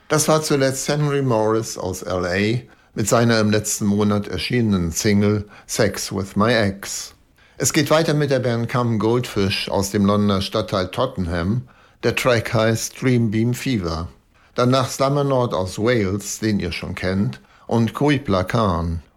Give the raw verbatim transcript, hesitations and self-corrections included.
Das war zuletzt Henry Morris aus L A mit seiner im letzten Monat erschienenen Single Sex with My Ex. Es geht weiter mit der Band Come Goldfish aus dem Londoner Stadtteil Tottenham. Der Track heißt Dream Beam Fever. Danach Slummernaut aus Wales, den ihr schon kennt, und Kuibla Khan.